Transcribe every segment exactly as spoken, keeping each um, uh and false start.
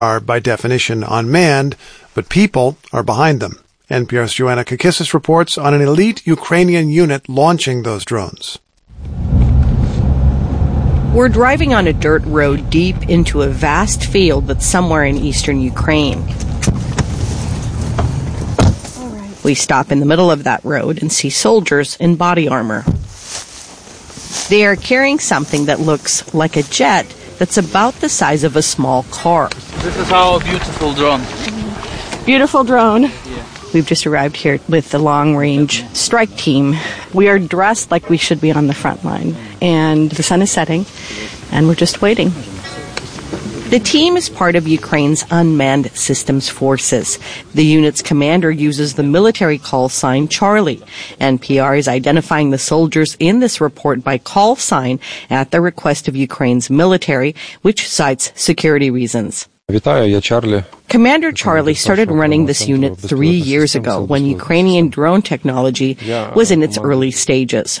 are by definition unmanned, but people are behind them. N P R's Joanna Kakissis reports on an elite Ukrainian unit launching those drones. We're driving on a dirt road deep into a vast field that's somewhere in eastern Ukraine. We stop in the middle of that road and see soldiers in body armor. They are carrying something that looks like a jet that's about the size of a small car. This is our beautiful drone. Beautiful drone. Yeah. We've just arrived here with the long-range strike team. We are dressed like we should be on the front line, and the sun is setting, and we're just waiting. The team is part of Ukraine's Unmanned Systems Forces. The unit's commander uses the military call sign Charlie. N P R is identifying the soldiers in this report by call sign at the request of Ukraine's military, which cites security reasons. Commander Charlie started running this unit three years ago when Ukrainian drone technology was in its early stages.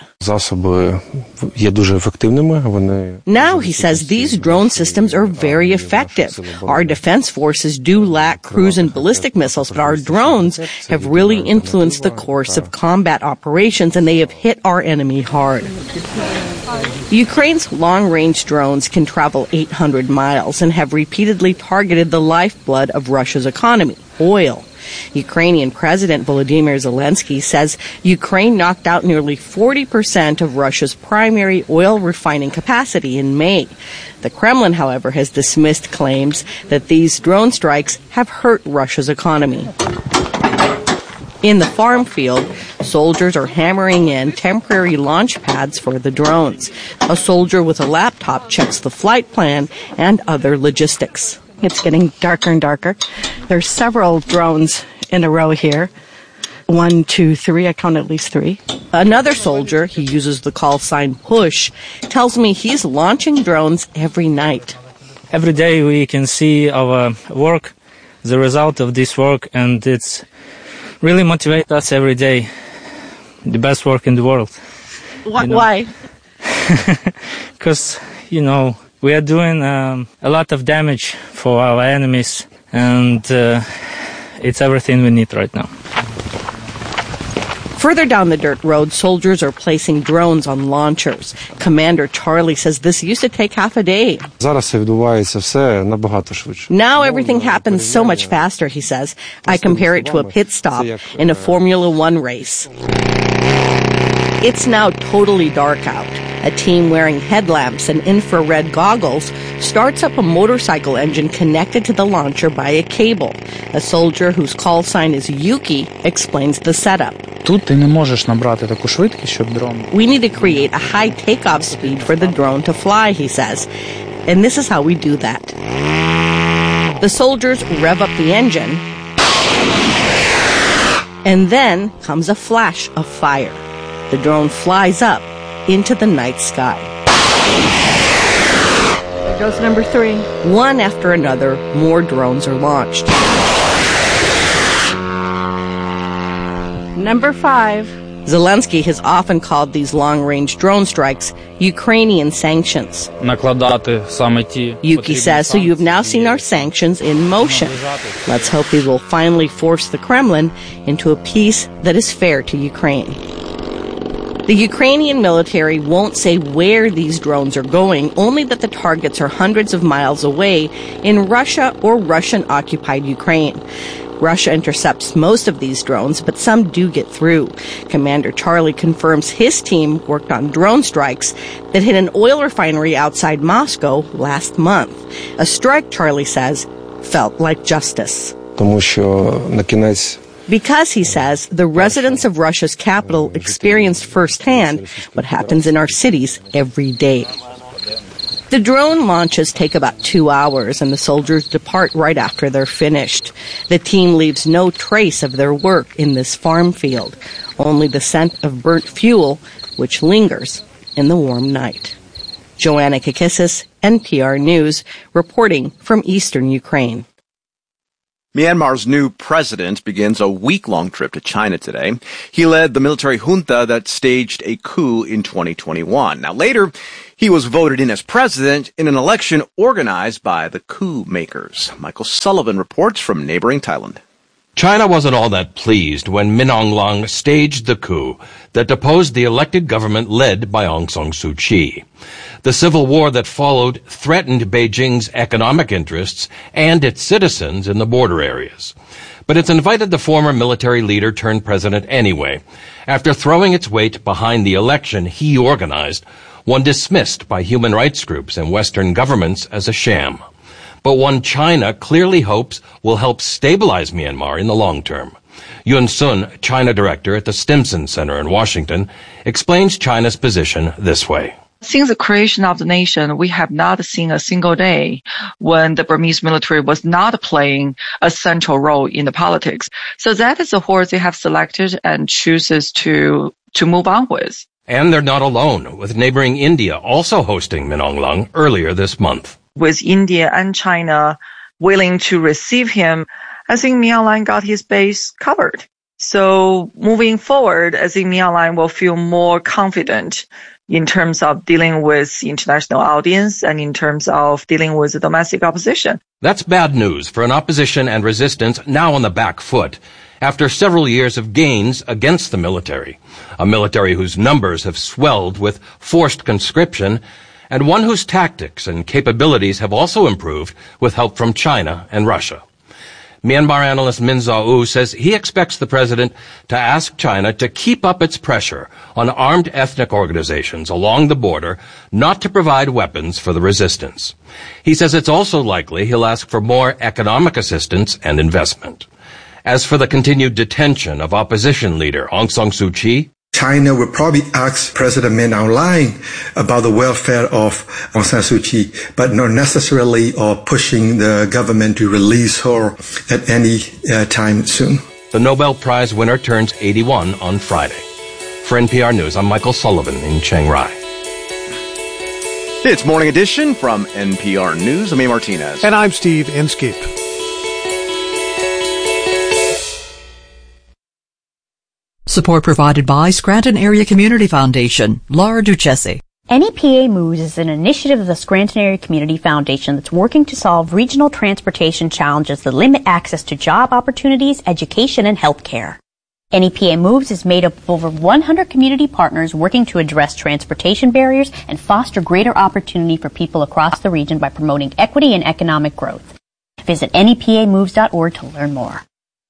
Now, he says, these drone systems are very effective. Our defense forces do lack cruise and ballistic missiles, but our drones have really influenced the course of combat operations, and they have hit our enemy hard. Ukraine's long-range drones can travel eight hundred miles and have repeatedly targeted the lifeblood of Russia's economy, oil. Ukrainian President Volodymyr Zelensky says Ukraine knocked out nearly forty percent of Russia's primary oil refining capacity in May. The Kremlin, however, has dismissed claims that these drone strikes have hurt Russia's economy. In the farm field, soldiers are hammering in temporary launch pads for the drones. A soldier with a laptop checks the flight plan and other logistics. It's getting darker and darker. There's several drones in a row here. One, two, three. I count at least three. Another soldier, he uses the call sign Push, tells me he's launching drones every night. Every day we can see our work, the result of this work, and it's really motivate us every day. The best work in the world. What, you know? Why? Because, you know, we are doing um, a lot of damage for our enemies, and uh, it's everything we need right now. Further down the dirt road, soldiers are placing drones on launchers. Commander Charlie says this used to take half a day. Now everything happens so much faster, he says. I compare it to a pit stop in a Formula One race. It's now totally dark out. A team wearing headlamps and infrared goggles starts up a motorcycle engine connected to the launcher by a cable. A soldier whose call sign is Yuki explains the setup. We need to create a high takeoff speed for the drone to fly, he says. And this is how we do that. The soldiers rev up the engine, and then comes a flash of fire. The drone flies up into the night sky. There goes number three. One after another, more drones are launched. Number five. Zelensky has often called these long-range drone strikes Ukrainian sanctions. Yuki says, so you've now seen our sanctions in motion. Let's hope we will finally force the Kremlin into a peace that is fair to Ukraine. The Ukrainian military won't say where these drones are going, only that the targets are hundreds of miles away in Russia or Russian-occupied Ukraine. Russia intercepts most of these drones, but some do get through. Commander Charlie confirms his team worked on drone strikes that hit an oil refinery outside Moscow last month. A strike, Charlie says, felt like justice. Because, he says, the residents of Russia's capital experienced firsthand what happens in our cities every day. The drone launches take about two hours, and the soldiers depart right after they're finished. The team leaves no trace of their work in this farm field, only the scent of burnt fuel, which lingers in the warm night. Joanna Kakissis, N P R News, reporting from eastern Ukraine. Myanmar's new president begins a week-long trip to China today. He led the military junta that staged a coup in twenty twenty-one. Now, later, He was voted in as president in an election organized by the coup makers. Michael Sullivan reports from neighboring Thailand. China wasn't all that pleased when Min Aung Hlaing staged the coup that deposed the elected government led by Aung San Suu Kyi. The civil war that followed threatened Beijing's economic interests and its citizens in the border areas. But it's invited the former military leader turned president anyway, after throwing its weight behind the election he organized, one dismissed by human rights groups and Western governments as a sham, but one China clearly hopes will help stabilize Myanmar in the long term. Yun Sun, China director at the Stimson Center in Washington, explains China's position this way. Since the creation of the nation, we have not seen a single day when the Burmese military was not playing a central role in the politics. So that is the horse they have selected and chooses to, to move on with. And they're not alone, with neighboring India also hosting Min Aung Hlaing earlier this month. With India and China willing to receive him, I think Min Aung Hlaing got his base covered. So moving forward, I think Min Aung Hlaing will feel more confident in terms of dealing with the international audience and in terms of dealing with the domestic opposition. That's bad news for an opposition and resistance now on the back foot, after several years of gains against the military, a military whose numbers have swelled with forced conscription, and one whose tactics and capabilities have also improved with help from China and Russia. Myanmar analyst Min Zaw-u says he expects the president to ask China to keep up its pressure on armed ethnic organizations along the border not to provide weapons for the resistance. He says it's also likely he'll ask for more economic assistance and investment. As for the continued detention of opposition leader Aung San Suu Kyi, China will probably ask President Min Aung Hlaing about the welfare of Aung San Suu Kyi, but not necessarily or pushing the government to release her at any uh, time soon. The Nobel Prize winner turns eighty-one on Friday. For N P R News, I'm Michael Sullivan in Chiang Rai. It's Morning Edition from N P R News. I'm A. Martinez. And I'm Steve Inskeep. Support provided by Scranton Area Community Foundation. Laura Duchessi. N E P A Moves is an initiative of the Scranton Area Community Foundation that's working to solve regional transportation challenges that limit access to job opportunities, education, and health care. N E P A Moves is made up of over one hundred community partners working to address transportation barriers and foster greater opportunity for people across the region by promoting equity and economic growth. Visit N E P A moves dot org to learn more.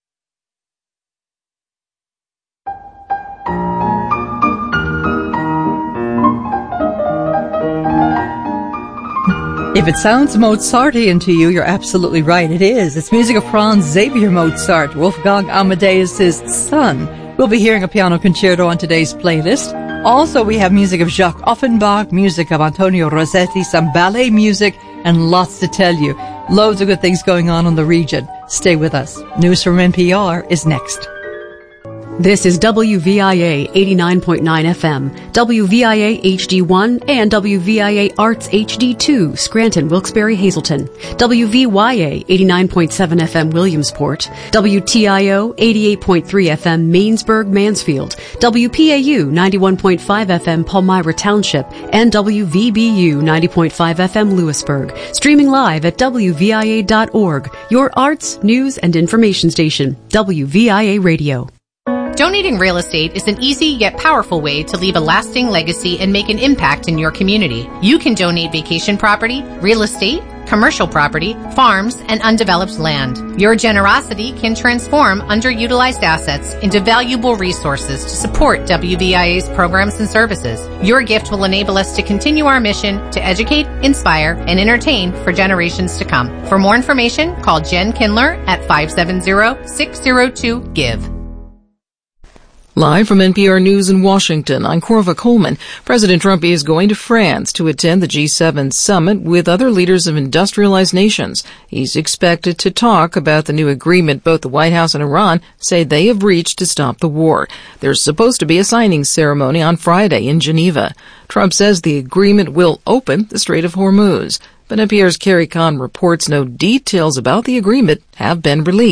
If it sounds Mozartian to you, you're absolutely right. It is. It's music of Franz Xavier Mozart, Wolfgang Amadeus' son. We'll be hearing a piano concerto on today's playlist. Also, we have music of Jacques Offenbach, music of Antonio Rossetti, some ballet music, and lots to tell you. Loads of good things going on in the region. Stay with us. News from N P R is next. This is W V I A eighty-nine point nine F M, W V I A H D one, and W V I A Arts H D two, Scranton, Wilkes-Barre, Hazleton, W V Y A eighty-nine point seven F M, Williamsport, W T I O eighty-eight point three F M, Mainsburg, Mansfield, W P A U ninety-one point five F M, Palmyra Township, and W V B U ninety point five F M, Lewisburg. Streaming live at W V I A dot org, your arts, news, and information station, W V I A Radio. Donating real estate is an easy yet powerful way to leave a lasting legacy and make an impact in your community. You can donate vacation property, real estate, commercial property, farms, and undeveloped land. Your generosity can transform underutilized assets into valuable resources to support W V I A's programs and services. Your gift will enable us to continue our mission to educate, inspire, and entertain for generations to come. For more information, call Jen Kindler at five seven zero, six zero two, GIVE. Live from N P R News in Washington, I'm Corva Coleman. President Trump is going to France to attend the G seven summit with other leaders of industrialized nations. He's expected to talk about the new agreement both the White House and Iran say they have reached to stop the war. There's supposed to be a signing ceremony on Friday in Geneva. Trump says the agreement will open the Strait of Hormuz. But N P R's Carrie Kahn reports no details about the agreement have been released.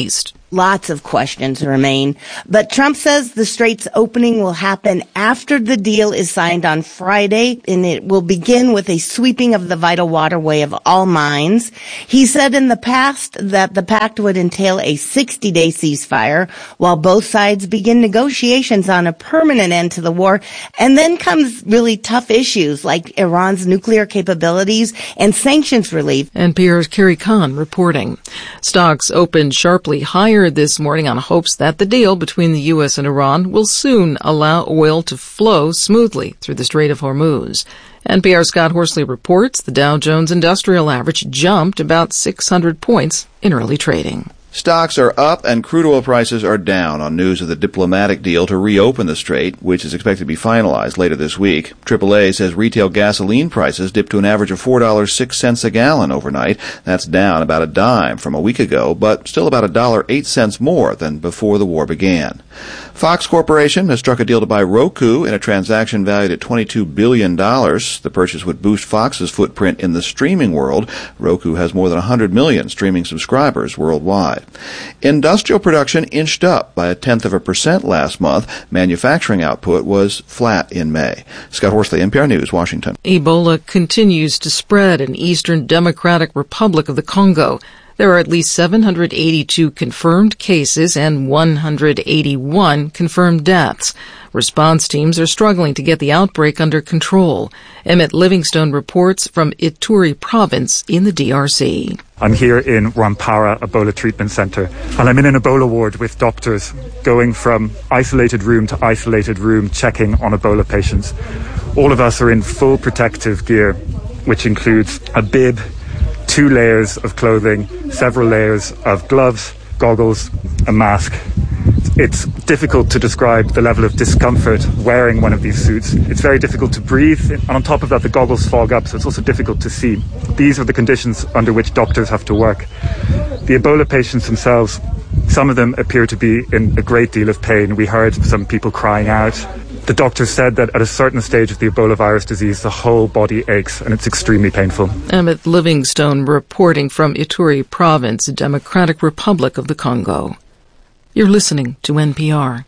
Lots of questions remain, but Trump says the strait's opening will happen after the deal is signed on Friday, and it will begin with a sweeping of the vital waterway of all mines. He said in the past that the pact would entail a sixty-day ceasefire while both sides begin negotiations on a permanent end to the war, and then comes really tough issues like Iran's nuclear capabilities and sanctions relief. N P R's Carrie Kahn reporting. Stocks opened sharply higher this morning on hopes that the deal between the U S and Iran will soon allow oil to flow smoothly through the Strait of Hormuz. N P R's Scott Horsley reports the Dow Jones Industrial Average jumped about six hundred points in early trading. Stocks are up and crude oil prices are down on news of the diplomatic deal to reopen the strait, which is expected to be finalized later this week. triple A says retail gasoline prices dipped to an average of four dollars and six cents a gallon overnight. That's down about a dime from a week ago, but still about one dollar and eight cents more than before the war began. Fox Corporation has struck a deal to buy Roku in a transaction valued at twenty-two billion dollars. The purchase would boost Fox's footprint in the streaming world. Roku has more than one hundred million streaming subscribers worldwide. Industrial production inched up by a tenth of a percent last month. Manufacturing output was flat in May. Scott Horsley, N P R News, Washington. Ebola continues to spread in Eastern Democratic Republic of the Congo. There are at least seven hundred eighty-two confirmed cases and one hundred eighty-one confirmed deaths. Response teams are struggling to get the outbreak under control. Emmett Livingstone reports from Ituri province in the D R C. I'm here in Rwampara Ebola Treatment Center, and I'm in an Ebola ward with doctors going from isolated room to isolated room checking on Ebola patients. All of us are in full protective gear, which includes a bib, two layers of clothing, several layers of gloves, goggles, a mask. It's difficult to describe the level of discomfort wearing one of these suits. It's very difficult to breathe, and on top of that, the goggles fog up, so it's also difficult to see. These are the conditions under which doctors have to work. The Ebola patients themselves, some of them appear to be in a great deal of pain. We heard some people crying out. The doctor said that at a certain stage of the Ebola virus disease, the whole body aches, and it's extremely painful. Emmett Livingstone reporting from Ituri province, Democratic Republic of the Congo. You're listening to N P R.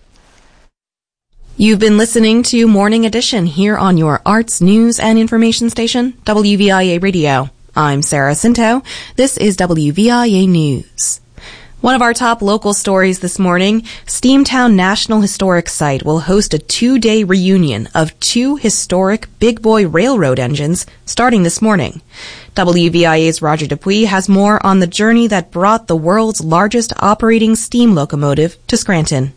You've been listening to Morning Edition here on your arts, news, and information station, W V I A Radio. I'm Sarah Cinto. This is W V I A News. One of our top local stories this morning, Steamtown National Historic Site will host a two-day reunion of two historic Big Boy railroad engines starting this morning. W V I A's Roger Dupuis has more on the journey that brought the world's largest operating steam locomotive to Scranton.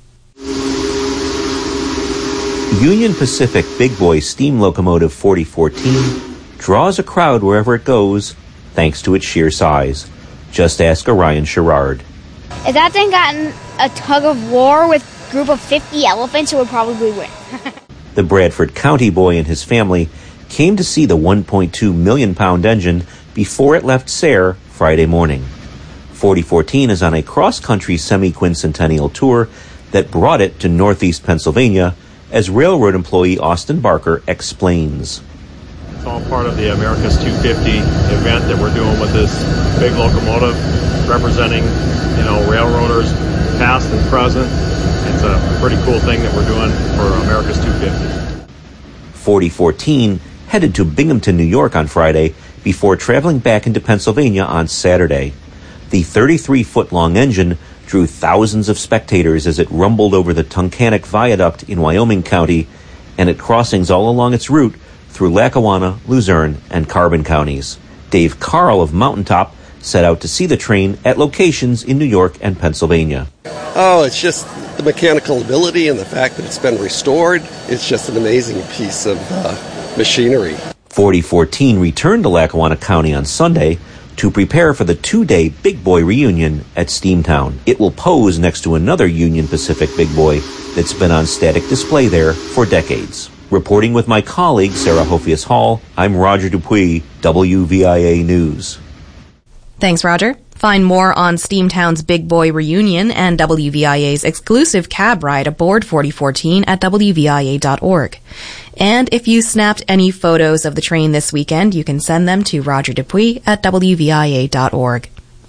Union Pacific Big Boy steam locomotive forty fourteen draws a crowd wherever it goes, thanks to its sheer size. Just ask Orion Sherrard. If that thing got in a tug of war with a group of fifty elephants, it would probably win. The Bradford County boy and his family came to see the one point two million pound engine before it left Sayre Friday morning. forty fourteen is on a cross-country semi-quincentennial tour that brought it to northeast Pennsylvania, as railroad employee Austin Barker explains. It's all part of the America's two fifty event that we're doing with this big locomotive representing, you know, railroaders past and present. It's a pretty cool thing that we're doing for America's two fifty. forty fourteen headed to Binghamton, New York on Friday before traveling back into Pennsylvania on Saturday. The thirty-three foot long engine drew thousands of spectators as it rumbled over the Tunkhannock Viaduct in Wyoming County and at crossings all along its route through Lackawanna, Luzerne, and Carbon counties. Dave Carl of Mountaintop set out to see the train at locations in New York and Pennsylvania. Oh, it's just the mechanical ability and the fact that it's been restored. It's just an amazing piece of uh, machinery. forty fourteen returned to Lackawanna County on Sunday to prepare for the two-day Big Boy reunion at Steamtown. It will pose next to another Union Pacific Big Boy that's been on static display there for decades. Reporting with my colleague Sarah Hophius Hall, I'm Roger Dupuis, W V I A News. Thanks, Roger. Find more on Steamtown's Big Boy reunion and W V I A's exclusive cab ride aboard forty fourteen at W V I A dot org. And if you snapped any photos of the train this weekend, you can send them to Roger Dupuis at W V I A dot org.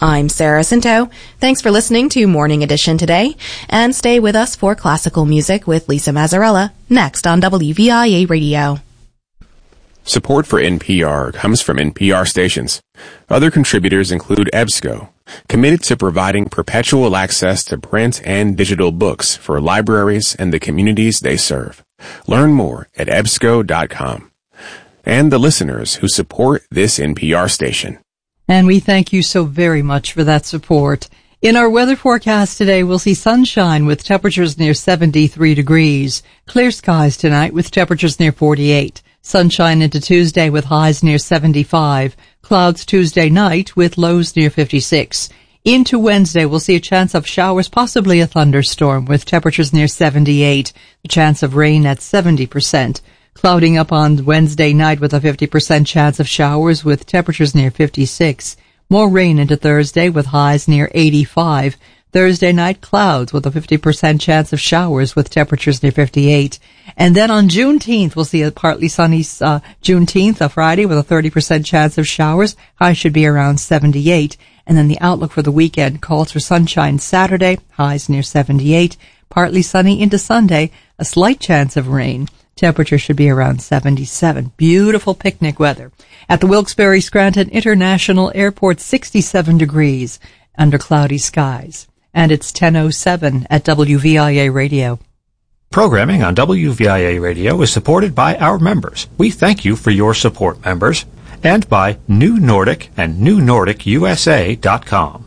I'm Sarah Cinto. Thanks for listening to Morning Edition today, and stay with us for classical music with Lisa Mazzarella next on W V I A Radio. Support for N P R comes from N P R stations. Other contributors include EBSCO, committed to providing perpetual access to print and digital books for libraries and the communities they serve. Learn more at E B S C O dot com. And the listeners who support this N P R station. And we thank you so very much for that support. In our weather forecast today, we'll see sunshine with temperatures near seventy-three degrees. Clear skies tonight with temperatures near forty-eight. Sunshine into Tuesday with highs near seventy-five. Clouds Tuesday night with lows near fifty-six. Into Wednesday, we'll see a chance of showers, possibly a thunderstorm, with temperatures near seventy-eight. The chance of rain at seventy percent. Clouding up on Wednesday night with a fifty percent chance of showers with temperatures near fifty-six. More rain into Thursday with highs near eighty-five. Thursday night clouds with a fifty percent chance of showers with temperatures near fifty-eight. And then on Juneteenth, we'll see a partly sunny uh, Juneteenth, a Friday, with a thirty percent chance of showers. Highs should be around seventy-eight. And then the outlook for the weekend calls for sunshine Saturday, highs near seventy-eight. Partly sunny into Sunday, a slight chance of rain. Temperature should be around seventy-seven. Beautiful picnic weather. At the Wilkes-Barre Scranton International Airport, sixty-seven degrees under cloudy skies. And it's ten oh seven at W V I A Radio. Programming on W V I A Radio is supported by our members. We thank you for your support, members. And by New Nordic and New Nordic U S A dot com.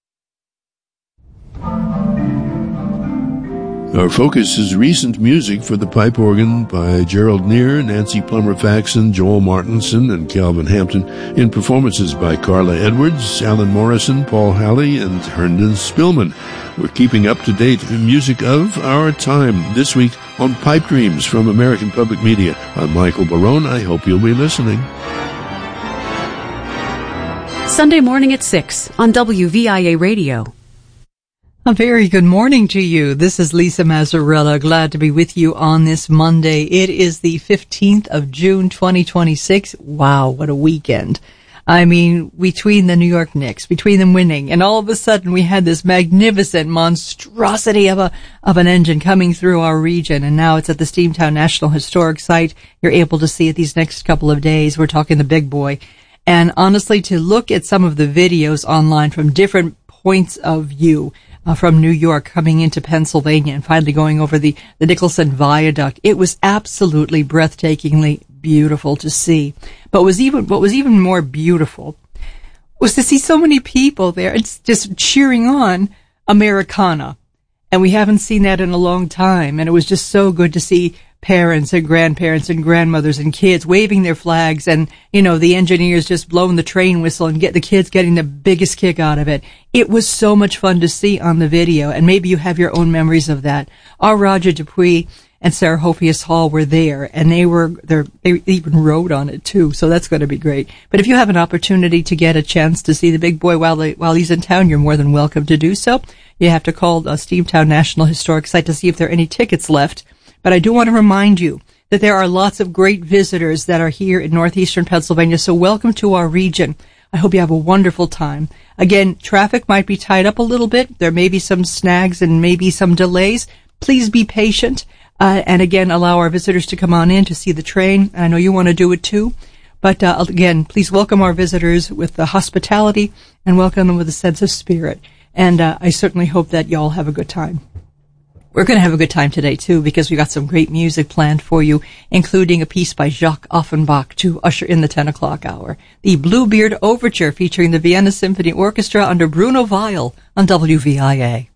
Our focus is recent music for the pipe organ by Gerald Neer, Nancy Plummer-Faxon, Joel Martinson, and Calvin Hampton, in performances by Carla Edwards, Alan Morrison, Paul Halley, and Herndon Spillman. We're keeping up to date music of our time this week on Pipe Dreams from American Public Media. I'm Michael Barone. I hope you'll be listening. Sunday morning at six on W V I A Radio. A very good morning to you. This is Lisa Mazzarella. Glad to be with you on this Monday. It is the fifteenth of June, twenty twenty-six. Wow, what a weekend. I mean, between the New York Knicks, between them winning, and all of a sudden we had this magnificent monstrosity of a of an engine coming through our region, and now it's at the Steamtown National Historic Site. You're able to see it these next couple of days. We're talking the big boy. And honestly, to look at some of the videos online from different points of view, Uh, from New York coming into Pennsylvania and finally going over the, the Nicholson Viaduct. It was absolutely breathtakingly beautiful to see. But was even, what was even more beautiful was to see so many people there. It's just cheering on Americana. And we haven't seen that in a long time. And it was just so good to see parents and grandparents and grandmothers and kids waving their flags, and, you know, the engineers just blowing the train whistle and get the kids getting the biggest kick out of it. It was so much fun to see on the video, and maybe you have your own memories of that. Our Roger Dupuis and Sarah Hophius Hall were there, and they were, they even rode on it too, so that's going to be great. But if you have an opportunity to get a chance to see the big boy while they, while he's in town, you're more than welcome to do so. You have to call the Steamtown National Historic Site to see if there are any tickets left. But I do want to remind you that there are lots of great visitors that are here in northeastern Pennsylvania, so welcome to our region. I hope you have a wonderful time. Again, traffic might be tied up a little bit. There may be some snags and maybe some delays. Please be patient, uh, and again, allow our visitors to come on in to see the train. I know you want to do it too. But uh, again, please welcome our visitors with the hospitality and welcome them with a sense of spirit. And uh, I certainly hope that y'all have a good time. We're going to have a good time today, too, because we got some great music planned for you, including a piece by Jacques Offenbach to usher in the ten o'clock hour. The Bluebeard Overture featuring the Vienna Symphony Orchestra under Bruno Weil on W V I A.